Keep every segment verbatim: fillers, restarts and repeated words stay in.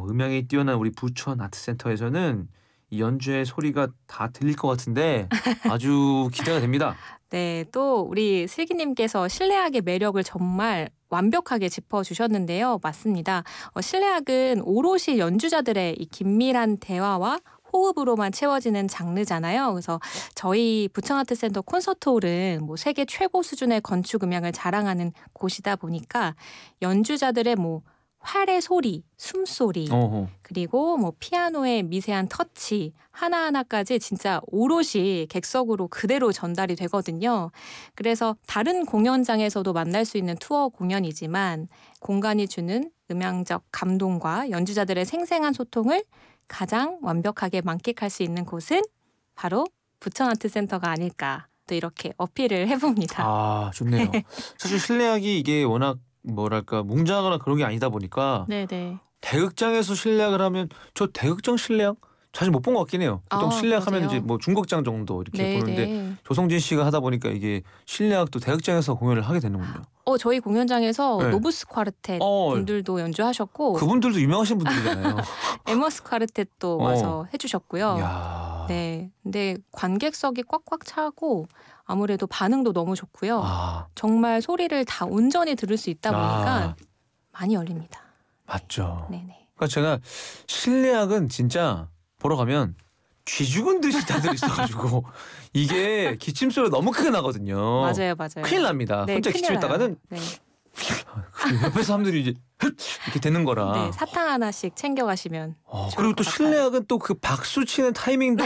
어, 음향이 뛰어난 우리 부천 아트센터에서는 이 연주의 소리가 다 들릴 것 같은데 아주 기대가 됩니다. 네, 또 우리 슬기님께서 실내악의 매력을 정말 완벽하게 짚어주셨는데요. 맞습니다. 어, 실내악은 오롯이 연주자들의 이 긴밀한 대화와 호흡으로만 채워지는 장르잖아요. 그래서 저희 부천아트센터 콘서트홀은 뭐 세계 최고 수준의 건축 음향을 자랑하는 곳이다 보니까 연주자들의 뭐 활의 소리, 숨소리, 어허. 그리고 뭐 피아노의 미세한 터치 하나하나까지 진짜 오롯이 객석으로 그대로 전달이 되거든요. 그래서 다른 공연장에서도 만날 수 있는 투어 공연이지만 공간이 주는 음향적 감동과 연주자들의 생생한 소통을 가장 완벽하게 만끽할 수 있는 곳은 바로 부천아트센터가 아닐까 또 이렇게 어필을 해봅니다. 아, 좋네요. 사실 실내악이 이게 워낙 뭐랄까 뭉장하거나 그런 게 아니다 보니까 네네. 대극장에서 실내악을 하면 저 대극장 실내악 자주 못 본 것 같긴 해요. 보통 아, 실내악 하면 이제 그러세요? 뭐 중극장 정도 이렇게 보는데 네네. 조성진 씨가 하다 보니까 이게 실내악도 대극장에서 공연을 하게 되는군요. 어, 저희 공연장에서 네. 노브스 콰르텟 어, 분들도 연주하셨고 그분들도 유명하신 분들이잖아요. 에머스 콰르텟도 어, 와서 해주셨고요. 이야, 네, 근데 관객석이 꽉꽉 차고 아무래도 반응도 너무 좋고요. 아, 정말 소리를 다 온전히 들을 수 있다 보니까 아, 많이 열립니다. 맞죠. 네네. 그러니까 제가 실내악은 진짜 보러 가면 쥐 죽은 듯이 다들 있어가지고 이게 기침 소리가 너무 크게 나거든요. 맞아요, 맞아요. 큰일 납니다. 네, 혼자 큰일 나요. 기침했다가는 네, 옆에 사람들이 이제 이렇게 되는 네, 거라. 사탕 하나씩 챙겨가시면 어, 좋을 그리고 것 또 같아요. 실내악은 또 그 박수 치는 타이밍도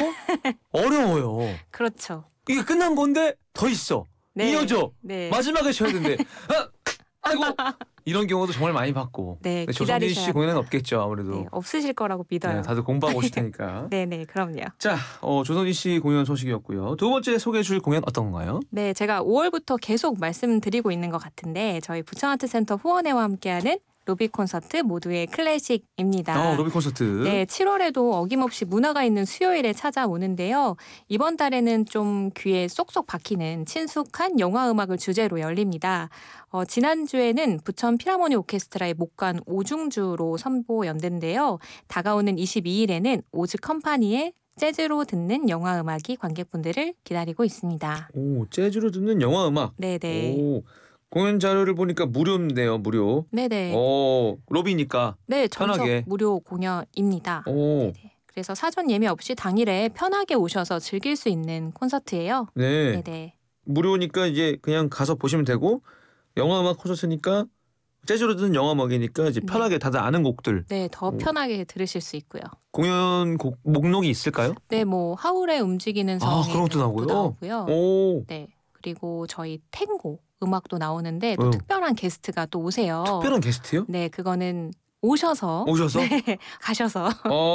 어려워요. 그렇죠. 이게 끝난 건데 더 있어. 네, 이어져. 네, 마지막에 쳐야 되는데 아, 아이고 이런 경우도 정말 많이 봤고. 네, 근데 조성진 씨 기다리셔야 공연은 합니다. 없겠죠 아무래도. 네, 없으실 거라고 네, 믿어요. 다들 공부하고 오실 테니까. 네네, 그럼요. 자, 어, 조성진 씨 공연 소식이었고요. 두 번째 소개해 줄 공연 어떤 건가요? 네, 제가 오월부터 계속 말씀드리고 있는 것 같은데 저희 부천아트센터 후원회와 함께하는 로비 콘서트 모두의 어, 클래식입니다. 로비 콘서트. 네, 칠월에도 어김없이 문화가 있는 수요일에 찾아오는데요. 이번 달에는 좀 귀에 쏙쏙 박히는 친숙한 영화 음악을 주제로 열립니다. 어, 지난주에는 부천 필하모니 오케스트라의 목관 오중주로 선보 연대인데요. 다가오는 이십이 일에는 오즈 컴파니의 재즈로 듣는 영화 음악이 관객분들을 기다리고 있습니다. 오, 재즈로 듣는 영화 음악. 네네. 오, 공연 자료를 보니까 무료인데요, 무료. 네네. 오, 로비니까 네, 전석 편하게. 무료 공연입니다. 오, 네네. 그래서 사전 예매 없이 당일에 편하게 오셔서 즐길 수 있는 콘서트예요. 네. 네네. 무료니까 이제 그냥 가서 보시면 되고 영화 음악 콘서트니까 재즈로 듣는 영화 음악이니까 이제 네. 편하게 다들 아는 곡들. 네, 더 오, 편하게 들으실 수 있고요. 공연 곡 목록이 있을까요? 네, 뭐 하울의 움직이는 아, 성이 그런 것도 이런 것도 나오고요. 나오고요. 오, 네. 그리고 저희 탱고 음악도 나오는데 또 어, 특별한 게스트가 또 오세요. 특별한 게스트요? 네, 그거는 오셔서 오셔서? 네, 가셔서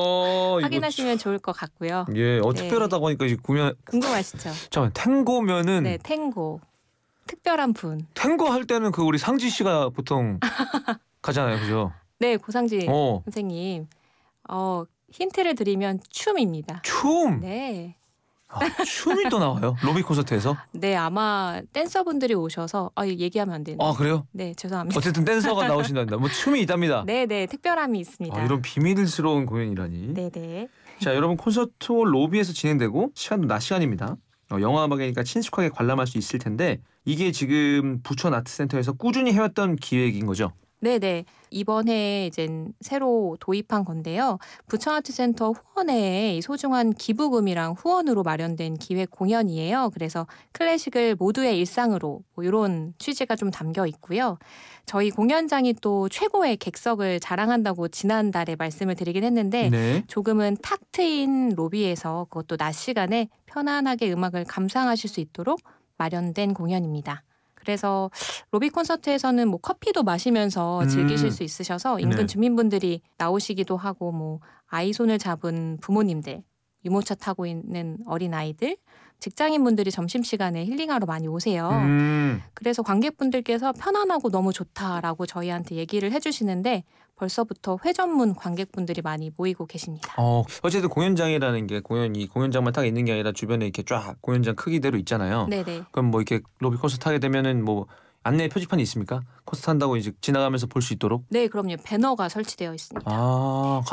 어, 이거 확인하시면 좋을 것 같고요. 참, 예, 어, 네. 특별하다고 하니까 이제 공연 궁금하시죠? 잠깐 탱고면은 네, 탱고. 특별한 분. 탱고 할 때는 그 우리 상지 씨가 보통 가잖아요, 그죠? 네, 고상진 어, 선생님. 어, 힌트를 드리면 춤입니다. 춤. 네. 아, 춤이 또 나와요. 로비 콘서트에서. 네, 아마 댄서분들이 오셔서 아, 이거 얘기하면 안 되는데. 아, 그래요? 네, 죄송합니다. 어쨌든 댄서가 나오신다는데 뭐 춤이 있답니다. 네, 네, 특별함이 있습니다. 아, 이런 비밀스러운 공연이라니. 네, 네. 자, 여러분 콘서트홀 로비에서 진행되고 시간도 낮 시간입니다. 어, 영화 음악이니까 친숙하게 관람할 수 있을 텐데 이게 지금 부천 아트센터에서 꾸준히 해왔던 기획인 거죠? 네네. 이번 해에 이제 새로 도입한 건데요. 부천아트센터 후원회의 소중한 기부금이랑 후원으로 마련된 기획 공연이에요. 그래서 클래식을 모두의 일상으로 뭐 이런 취지가 좀 담겨 있고요. 저희 공연장이 또 최고의 객석을 자랑한다고 지난달에 말씀을 드리긴 했는데 네. 조금은 탁 트인 로비에서 그것도 낮 시간에 편안하게 음악을 감상하실 수 있도록 마련된 공연입니다. 그래서 로비 콘서트에서는 뭐 커피도 마시면서 즐기실 음, 수 있으셔서 인근 네. 주민분들이 나오시기도 하고 뭐 아이 손을 잡은 부모님들, 유모차 타고 있는 어린아이들, 직장인분들이 점심시간에 힐링하러 많이 오세요. 음, 그래서 관객분들께서 편안하고 너무 좋다라고 저희한테 얘기를 해주시는데 벌써부터 회전문 관객분들이 많이 모이고 계십니다. 어, 어쨌든 공연장이라는 게 공연이 공연장만 딱 있는 게 아니라 주변에 이렇게 쫙 공연장 크기대로 있잖아요. 네네. 그럼 뭐 이렇게 로비 콘서트 하게 되면은 뭐 안내 표지판이 있습니까? 콘서트 한다고 이제 지나가면서 볼 수 있도록. 네, 그럼요. 배너가 설치되어 있습니다. 아,